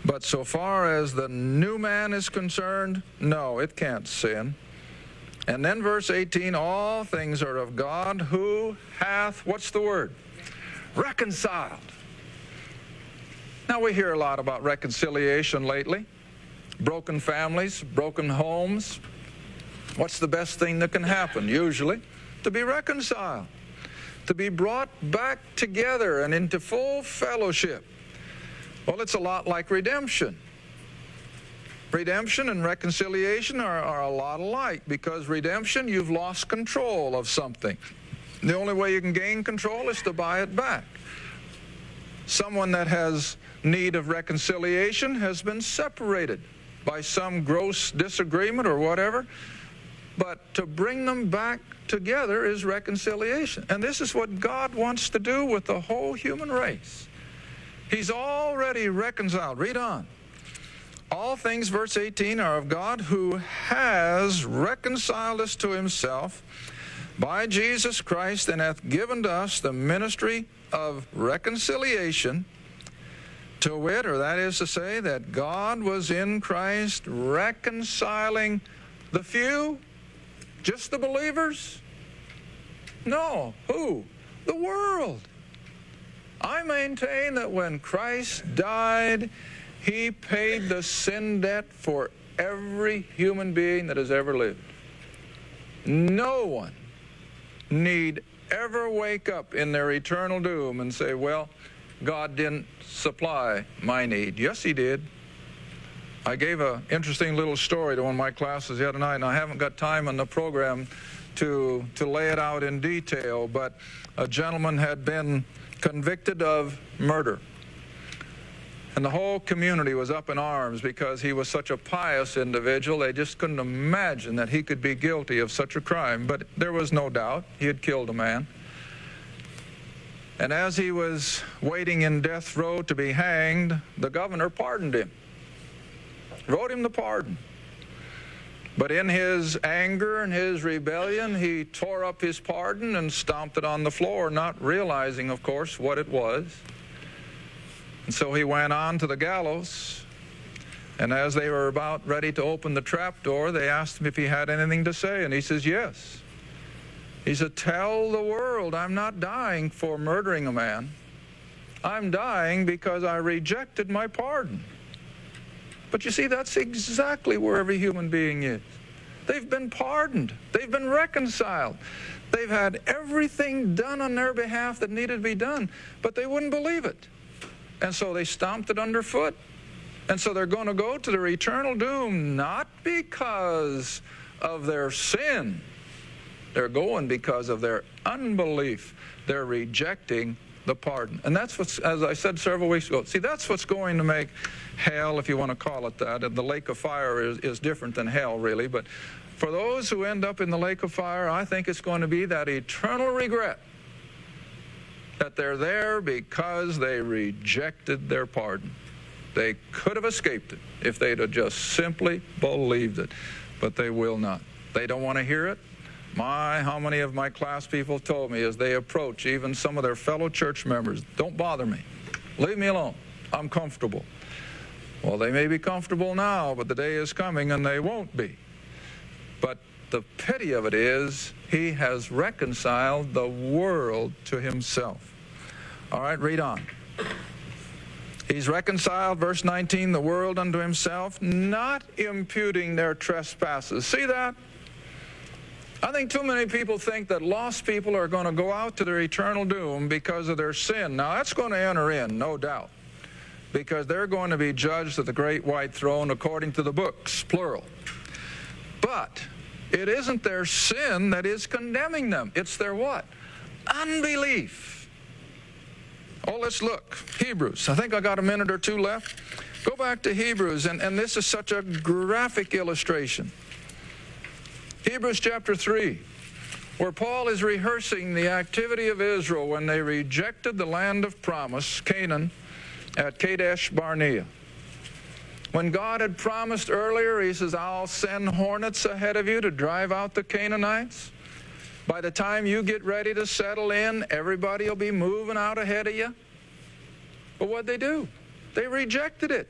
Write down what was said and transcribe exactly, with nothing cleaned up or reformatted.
But so far as the new man is concerned, no, it can't sin. And then verse eighteen, all things are of God who hath, what's the word? Reconciled. Now we hear a lot about reconciliation lately. Broken families, broken homes. What's the best thing that can happen? Usually, to be reconciled. To be brought back together and into full fellowship. Well, it's a lot like redemption. Redemption and reconciliation are, are a lot alike, because redemption, you've lost control of something. The only way you can gain control is to buy it back. Someone that has need of reconciliation has been separated by some gross disagreement or whatever, but to bring them back together is reconciliation. And this is what God wants to do with the whole human race. He's already reconciled. Read on. All things, verse eighteen, are of God, who has reconciled us to himself by Jesus Christ, and hath given to us the ministry of reconciliation, to wit, or that is to say, that God was in Christ reconciling the few, just the believers? No. Who? The world. I maintain that when Christ died, he paid the sin debt for every human being that has ever lived. No one need ever wake up in their eternal doom and say, well, God didn't supply my need. Yes, he did. I gave an interesting little story to one of my classes the other night, and I haven't got time on the program to, to lay it out in detail, but a gentleman had been convicted of murder. And the whole community was up in arms because he was such a pious individual. They just couldn't imagine that he could be guilty of such a crime. But there was no doubt he had killed a man. And as he was waiting in death row to be hanged, the governor pardoned him, wrote him the pardon. But in his anger and his rebellion, he tore up his pardon and stomped it on the floor, not realizing, of course, what it was. And so he went on to the gallows, and as they were about ready to open the trap door, they asked him if he had anything to say, and he says, yes. He said, tell the world I'm not dying for murdering a man. I'm dying because I rejected my pardon. But you see, that's exactly where every human being is. They've been pardoned. They've been reconciled. They've had everything done on their behalf that needed to be done, but they wouldn't believe it. And so they stomped it underfoot. And so they're going to go to their eternal doom, not because of their sin. They're going because of their unbelief. They're rejecting the pardon. And that's what's, as I said several weeks ago, see, that's what's going to make hell, if you want to call it that. And the lake of fire is, is different than hell, really. But for those who end up in the lake of fire, I think it's going to be that eternal regret that they're there because they rejected their pardon. They could have escaped it if they'd have just simply believed it, but they will not. They don't want to hear it. My, how many of my class people told me as they approach even some of their fellow church members, don't bother me. Leave me alone. I'm comfortable. Well, they may be comfortable now, but the day is coming and they won't be. But the pity of it is he has reconciled the world to himself. All right, read on. He's reconciled, verse nineteen, the world unto himself, not imputing their trespasses. See that? I think too many people think that lost people are going to go out to their eternal doom because of their sin. Now, that's going to enter in, no doubt, because they're going to be judged at the great white throne according to the books, plural. But it isn't their sin that is condemning them. It's their what? Unbelief. Oh, let's look. Hebrews. I think I got a minute or two left. Go back to Hebrews, and, and this is such a graphic illustration. Hebrews chapter three, where Paul is rehearsing the activity of Israel when they rejected the land of promise, Canaan, at Kadesh Barnea. When God had promised earlier, he says, I'll send hornets ahead of you to drive out the Canaanites. By the time you get ready to settle in, everybody will be moving out ahead of you. But what'd they do? They rejected it.